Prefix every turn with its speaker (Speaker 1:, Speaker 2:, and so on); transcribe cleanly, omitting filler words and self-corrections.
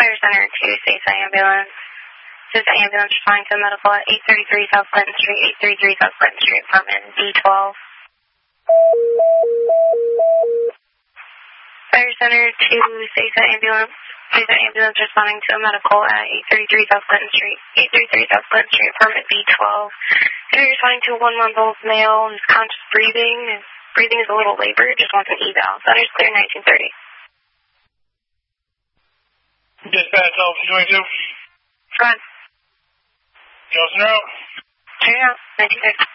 Speaker 1: Fire Center to Cesa Ambulance. Cesa Ambulance responding to medical at 833 South Clinton Street, 833 South Clinton Street, apartment B12. Fire Center to Cesa Ambulance. Cesa Ambulance responding to a medical at 833 South Clinton Street, 833 South Clinton Street, apartment B12. You're responding to a 1-month-old male who's conscious breathing. His breathing is a little labored, just wants an eval. Center's clear 1930.
Speaker 2: Dispatch, Alpha 22.
Speaker 1: Go ahead.
Speaker 2: Johnson out.
Speaker 1: Turn out, 1930.